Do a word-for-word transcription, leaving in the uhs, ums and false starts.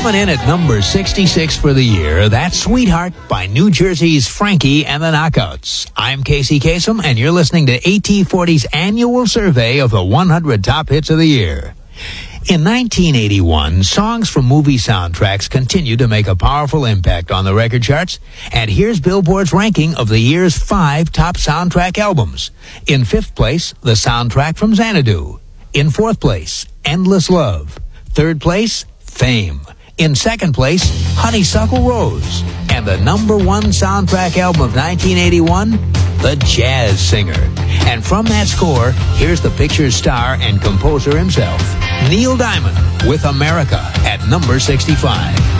Coming in at number sixty-six for the year, that's Sweetheart by New Jersey's Frankie and the Knockouts. I'm Casey Kasem, and you're listening to A T forty's annual survey of the one hundred top hits of the year. In nineteen eighty-one, songs from movie soundtracks continued to make a powerful impact on the record charts, and here's Billboard's ranking of the year's five top soundtrack albums. In fifth place, the soundtrack from Xanadu. In fourth place, Endless Love. Third place, Fame. In second place, Honeysuckle Rose. And the number one soundtrack album of nineteen eighty-one, The Jazz Singer. And from that score, here's the picture's star and composer himself, Neil Diamond, with America at number sixty-five.